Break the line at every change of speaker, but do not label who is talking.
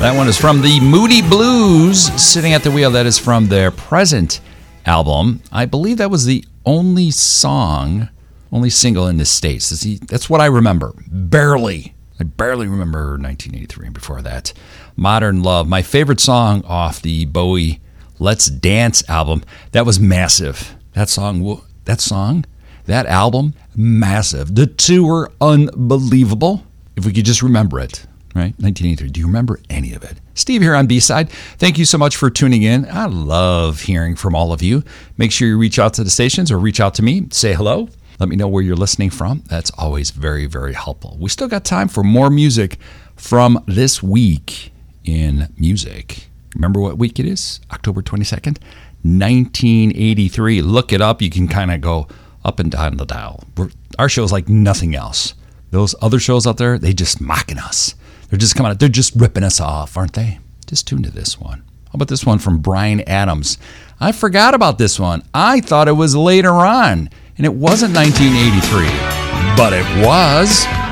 That one is from the Moody Blues, Sitting at the Wheel. That is from their present album. I believe that was the only single in the States. That's what I remember. I barely remember 1983 and before that. Modern Love, my favorite song off the Bowie Let's Dance album. That was massive. That album, massive. The two were unbelievable. If we could just remember it, right? 1983. Do you remember any of it? Steve here on B-Side. Thank you so much for tuning in. I love hearing from all of you. Make sure you reach out to the stations or reach out to me. Say hello. Let me know where you're listening from. That's always very, very helpful. We still got time for more music from this week in music. Remember what week it is? October 22nd, 1983. Look it up. You can kind of go up and down the dial. Our show's like nothing else. Those other shows out there, they just mocking us. They're just coming out. They're just ripping us off, aren't they? Just tune to this one. How about this one from Bryan Adams? I forgot about this one. I thought it was later on, and it wasn't 1983, but it was.